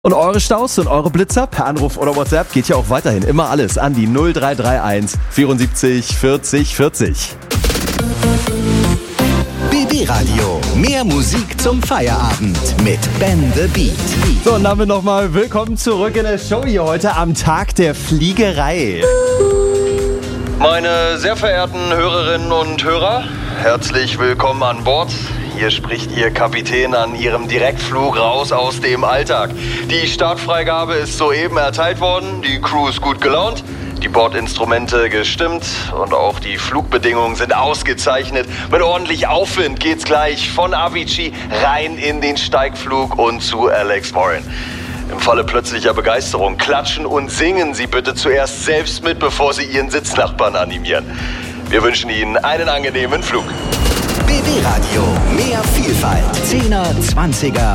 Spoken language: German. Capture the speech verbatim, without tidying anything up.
Und eure Staus und eure Blitzer per Anruf oder WhatsApp geht ja auch weiterhin immer alles an die null drei drei eins vierundsiebzig vierzig vierzig. B B Radio. Mehr Musik zum Feierabend mit Ben the Beat. So, und damit nochmal willkommen zurück in der Show hier heute am Tag der Fliegerei. Meine sehr verehrten Hörerinnen und Hörer, herzlich willkommen an Bord. Hier spricht Ihr Kapitän an Ihrem Direktflug raus aus dem Alltag. Die Startfreigabe ist soeben erteilt worden, die Crew ist gut gelaunt, die Bordinstrumente gestimmt und auch die Flugbedingungen sind ausgezeichnet. Mit ordentlich Aufwind geht's gleich von Avicii rein in den Steigflug und zu Alex Warren. Im Falle plötzlicher Begeisterung klatschen und singen Sie bitte zuerst selbst mit, bevor Sie Ihren Sitznachbarn animieren. Wir wünschen Ihnen einen angenehmen Flug. B B Radio. Mehr Vielfalt. Zehner, Zwanziger